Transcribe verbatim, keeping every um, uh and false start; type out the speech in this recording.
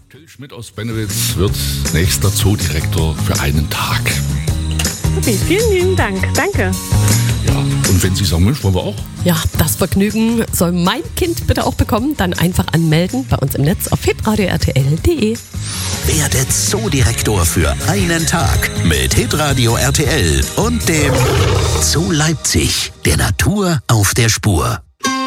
Till Schmidt aus Bennewitz wird nächster Zoodirektor für einen Tag. Okay, vielen lieben Dank. Danke. Ja, und wenn Sie sagen, Mensch, wollen wir auch? Ja, das Vergnügen soll mein Kind bitte auch bekommen. Dann einfach anmelden bei uns im Netz auf hitradio r t l punkt d e. Werde Zoodirektor für einen Tag mit Hitradio R T L und dem Zoo Leipzig, der Natur auf der Spur.